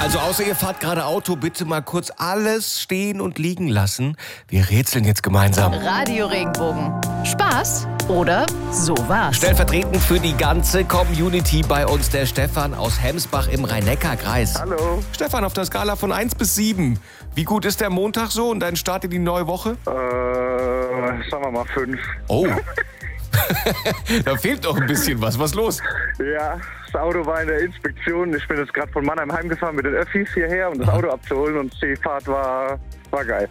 Also außer ihr fahrt gerade Auto, bitte mal kurz alles stehen und liegen lassen. Wir rätseln jetzt gemeinsam. Radio Regenbogen. Spaß oder sowas? Stellvertretend für die ganze Community bei uns der Stefan aus Hemsbach im Rhein-Neckar-Kreis. Hallo. Stefan, auf der Skala von 1 bis 7. Wie gut ist der Montag so und dein Start in die neue Woche? Sagen wir mal 5. Oh. Da fehlt doch ein bisschen was. Was ist los? Ja, das Auto war in der Inspektion. Ich bin jetzt gerade von Mannheim heimgefahren mit den Öffis hierher, um das Auto abzuholen, und die Fahrt war geil.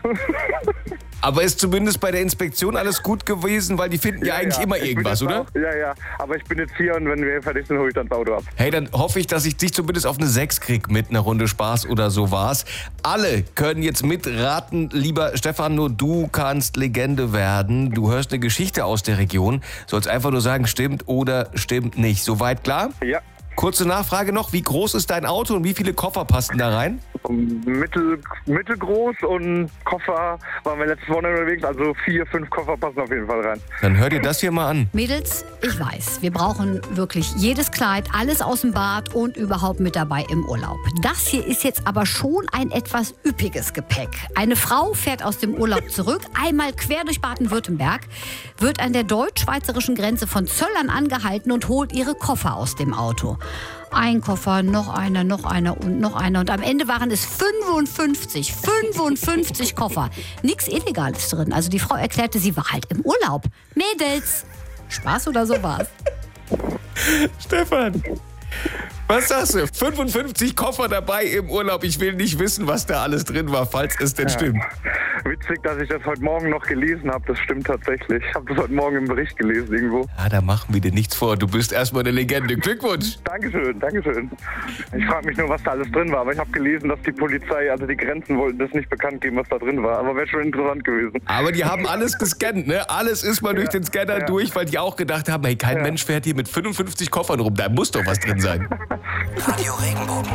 Aber ist zumindest bei der Inspektion alles gut gewesen, weil die finden ja eigentlich immer irgendwas, oder? Ja, aber ich bin jetzt hier, und wenn wir fertig sind, hole ich dann das Auto ab. Hey, dann hoffe ich, dass ich dich zumindest auf eine 6 krieg mit einer Runde Spaß oder so war's. Alle können jetzt mitraten, lieber Stefan, nur du kannst Legende werden. Du hörst eine Geschichte aus der Region, sollst einfach nur sagen, stimmt oder stimmt nicht. Soweit klar? Ja. Kurze Nachfrage noch, wie groß ist dein Auto und wie viele Koffer passen da rein? Mittelgroß, und Koffer waren wir letztes Wochenende unterwegs, also 4, 5 Koffer passen auf jeden Fall rein. Dann hör dir das hier mal an. Mädels, ich weiß, wir brauchen wirklich jedes Kleid, alles aus dem Bad und überhaupt mit dabei im Urlaub. Das hier ist jetzt aber schon ein etwas üppiges Gepäck. Eine Frau fährt aus dem Urlaub zurück, einmal quer durch Baden-Württemberg, wird an der deutsch-schweizerischen Grenze von Zöllern angehalten und holt ihre Koffer aus dem Auto. Ein Koffer, noch einer und noch einer. Und am Ende waren es 55 Koffer. Nichts Illegales drin. Also die Frau erklärte, sie war halt im Urlaub. Mädels, Spaß oder sowas? Stefan, was sagst du? 55 Koffer dabei im Urlaub. Ich will nicht wissen, was da alles drin war, falls es denn stimmt. Witzig, dass ich das heute Morgen noch gelesen habe. Das stimmt tatsächlich. Ich habe das heute Morgen im Bericht gelesen irgendwo. Ja, da machen wir dir nichts vor. Du bist erstmal eine Legende. Glückwunsch. Dankeschön. Ich frage mich nur, was da alles drin war. Aber ich habe gelesen, dass die Polizei, also die Grenzen, wollten das nicht bekannt geben, was da drin war. Aber wäre schon interessant gewesen. Aber die haben alles gescannt, ne? Alles ist mal durch den Scanner durch, weil die auch gedacht haben, hey, kein Mensch fährt hier mit 55 Koffern rum. Da muss doch was drin sein. Radio Regenbogen.